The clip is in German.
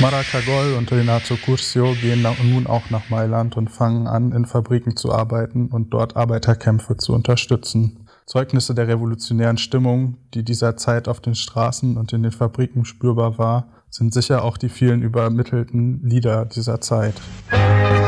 Maracagol und Renato Curcio gehen nun auch nach Mailand und fangen an, in Fabriken zu arbeiten und dort Arbeiterkämpfe zu unterstützen. Zeugnisse der revolutionären Stimmung, die dieser Zeit auf den Straßen und in den Fabriken spürbar war, sind sicher auch die vielen übermittelten Lieder dieser Zeit.